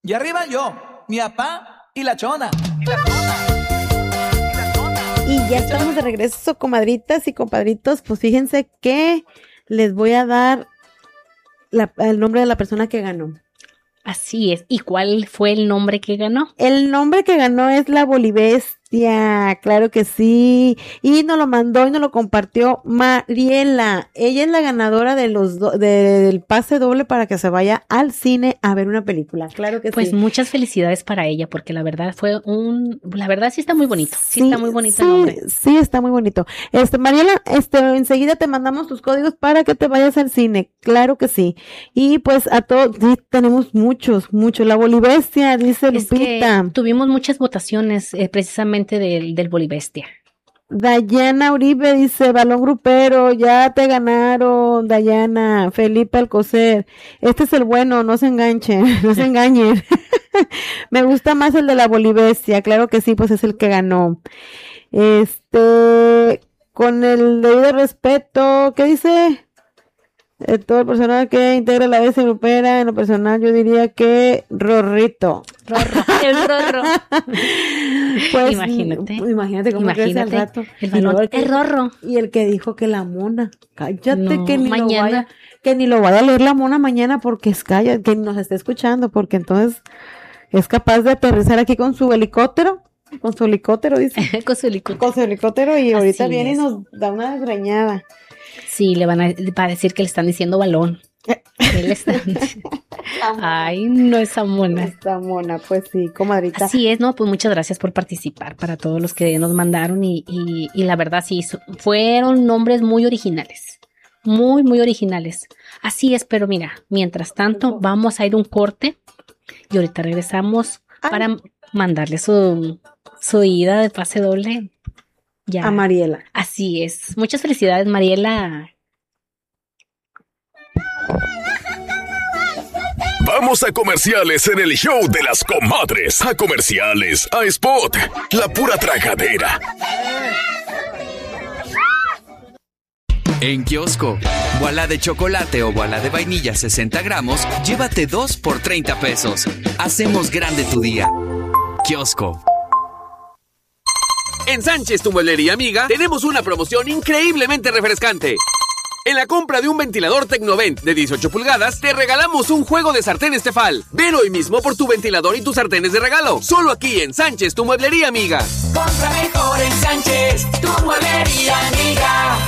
Y arriba yo, mi papá y la chona. Y ya estamos de regreso, comadritas y compadritos. Pues fíjense que les voy a dar el nombre de la persona que ganó. Así es. ¿Y cuál fue el nombre que ganó? El nombre que ganó es la Bolibestia, claro que sí. Y nos lo mandó y nos lo compartió Mariela. Ella es la ganadora de del pase doble para que se vaya al cine a ver una película. Claro que sí. Pues muchas felicidades para ella, porque la verdad la verdad sí está muy bonito. Sí está muy bonito el nombre. Sí, está muy bonito. Mariela, enseguida te mandamos tus códigos para que te vayas al cine. Claro que sí. Y pues a todos, sí, tenemos muchos. La Bolibestia, dice Lupita. Que tuvimos muchas votaciones precisamente del Bolibestia. Dayana Uribe dice, balón grupero, ya te ganaron, Dayana. Felipe Alcocer, este es el bueno, no se enganchen, no se engañen. Me gusta más el de la Bolibestia, claro que sí, pues es el que ganó. Con el debido respeto, ¿qué dice? Todo el personal que integra la BS grupera, en lo personal yo diría que Rorrito. El Rorro. Pues, imagínate cómo crece al rato. El balón, el Rorro. Y el que dijo que la mona. Cállate, no, que ni mañana. lo vaya a leer la mona mañana porque que nos esté escuchando, porque entonces es capaz de aterrizar aquí con su helicóptero. Con su helicóptero, dice. Con su helicóptero. Con su helicóptero y ahorita Así viene es. y nos da una desgreñada. Sí, va a decir que le están diciendo balón. Ay, no, esa mona. Esta mona, pues sí, comadrita. Así es, ¿no? Pues muchas gracias por participar para todos los que nos mandaron y la verdad sí, fueron nombres muy originales. Muy, muy originales. Así es, pero mira, mientras tanto vamos a ir un corte y ahorita regresamos para mandarle su ida de pase doble. Ya. A Mariela. Así es. Muchas felicidades, Mariela. Vamos a comerciales en el show de las comadres. A comerciales, a spot, la pura tragadera. En Kiosco, bola de chocolate o bola de vainilla 60 gramos, llévate 2 por 30 pesos. Hacemos grande tu día. Kiosco. En Sánchez, tu mueblería amiga, tenemos una promoción increíblemente refrescante. En la compra de un ventilador Tecnovent de 18 pulgadas, te regalamos un juego de sartenes Tefal. Ven hoy mismo por tu ventilador y tus sartenes de regalo. Solo aquí en Sánchez, tu mueblería amiga. Compra mejor en Sánchez, tu mueblería amiga.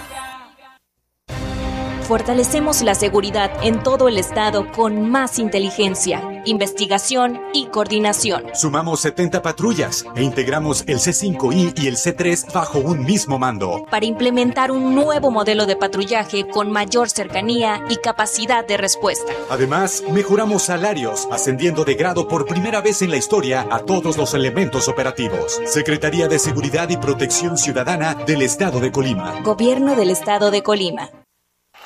Fortalecemos la seguridad en todo el estado con más inteligencia, investigación y coordinación. Sumamos 70 patrullas e integramos el C5I y el C3 bajo un mismo mando. Para implementar un nuevo modelo de patrullaje con mayor cercanía y capacidad de respuesta. Además, mejoramos salarios, ascendiendo de grado por primera vez en la historia a todos los elementos operativos. Secretaría de Seguridad y Protección Ciudadana del Estado de Colima. Gobierno del Estado de Colima.